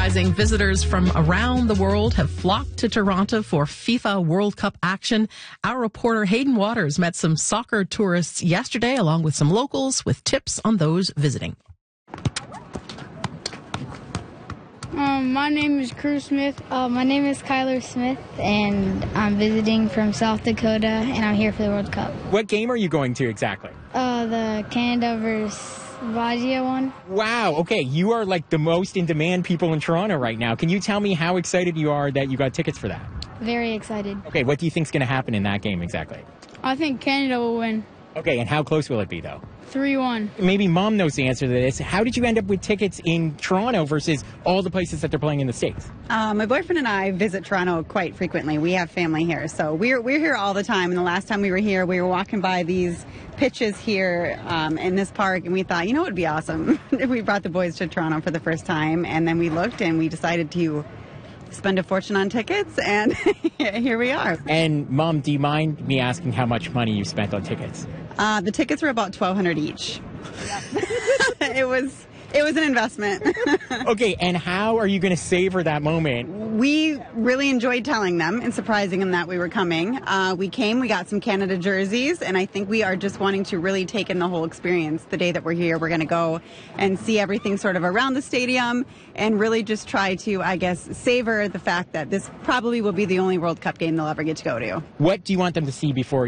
Rising, visitors from around the world have flocked to Toronto for FIFA World Cup action. Our reporter Hayden Waters met some soccer tourists yesterday, along with some locals, with tips on those visiting. My name is Crew Smith. My name is Kyler Smith, and I'm visiting from South Dakota, and I'm here for the World Cup. What game are you going to exactly? The Canada versus Slovakia one. Wow, okay, you are like the most in-demand people in Toronto right now. Can you tell me how excited you are that you got tickets for that? Very excited. Okay, what do you think's going to happen in that game exactly? I think Canada will win. Okay, and how close will it be, though? 3-1. Maybe Mom knows the answer to this. How did you end up with tickets in Toronto versus all the places that they're playing in the States? My boyfriend and I visit Toronto quite frequently. We have family here, so we're here all the time. And the last time we were here, we were walking by these pitches here in this park, and we thought, you know, it would be awesome if we brought the boys to Toronto for the first time. And then we looked, and we decided to spend a fortune on tickets, and here we are. And Mom, do you mind me asking how much money you spent on tickets? The tickets were about $1,200 each. It was an investment. Okay, and how are you going to savor that moment? We really enjoyed telling them and surprising them that we were coming. We got some Canada jerseys, and I think we are just wanting to really take in the whole experience. The day that we're here, we're going to go and see everything sort of around the stadium and really just try to, I guess, savor the fact that this probably will be the only World Cup game they'll ever get to go to. What do you want them to see before